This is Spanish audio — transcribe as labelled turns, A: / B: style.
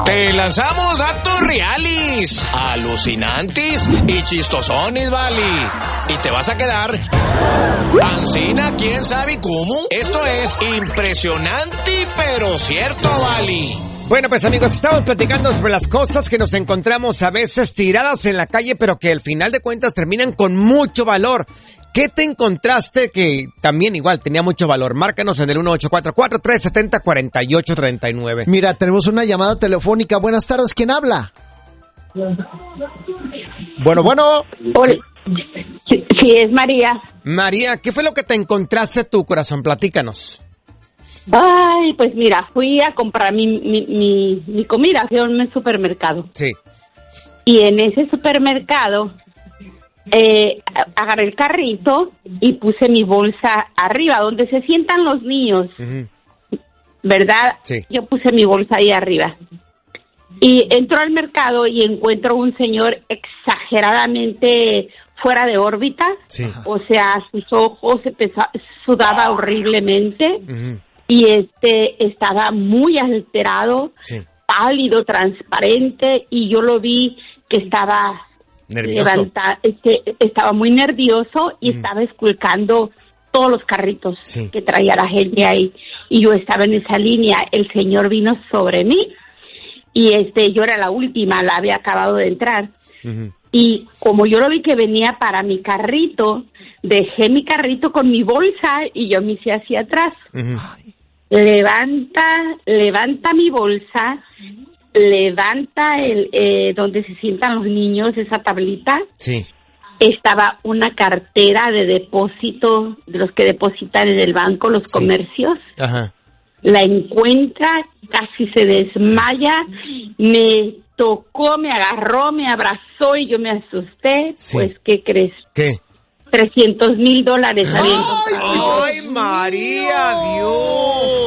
A: Te lanzamos datos reales, alucinantes y chistosones, vale. Y te vas a quedar ancina, quién sabe cómo. Esto es impresionante, pero cierto, vale.
B: Bueno, pues amigos, estamos platicando sobre las cosas que nos encontramos a veces tiradas en la calle, pero que al final de cuentas terminan con mucho valor. ¿Qué te encontraste que también igual tenía mucho valor? Márcanos en el 1844-370-4839.
C: Mira, tenemos una llamada telefónica. Buenas tardes, ¿quién habla? Bueno.
D: Hola. Sí, es María.
B: María, ¿qué fue lo que te encontraste tu corazón? Platícanos.
D: Ay, pues mira, fui a comprar mi comida, fui a un supermercado.
B: Sí.
D: Y en ese supermercado agarré el carrito y puse mi bolsa arriba, donde se sientan los niños, ¿verdad?
B: Sí.
D: Yo puse mi bolsa ahí arriba. Y entro al mercado y encuentro un señor exageradamente fuera de órbita.
B: Sí.
D: O sea, sus ojos sudaba horriblemente. Y estaba muy alterado,
B: sí,
D: pálido, transparente, y yo lo vi que estaba
B: nervioso.
D: Estaba muy nervioso y estaba esculcando todos los carritos que traía la gente ahí. Y yo estaba en esa línea, el señor vino sobre mí y yo era la última, la había acabado de entrar. Y como yo lo vi que venía para mi carrito, dejé mi carrito con mi bolsa y yo me hice hacia atrás. Levanta mi bolsa, levanta donde se sientan los niños, esa tablita.
B: Sí.
D: Estaba una cartera de depósito, de los que depositan en el banco los comercios.
B: Ajá.
D: La encuentra, casi se desmaya, me tocó, me agarró, me abrazó y yo me asusté. Sí. Pues, ¿qué crees?
B: ¿Qué?
D: $300,000 había encontrado.
B: ¡Ay, María, Dios!